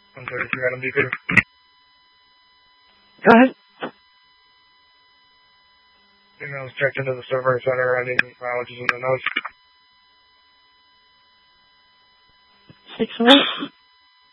133 Adam Decatur. Go ahead. Emails checked into the server center. Any mileages in the notes? 608.